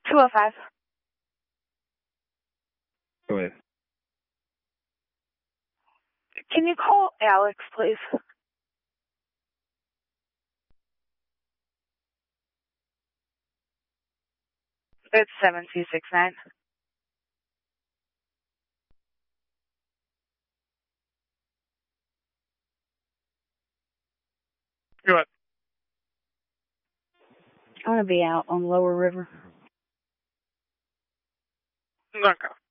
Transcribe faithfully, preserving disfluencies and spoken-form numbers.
two oh five. Go ahead. Can you call Alex, please? It's seven two six nine. Go ahead. I want to be out on Lower River. Okay.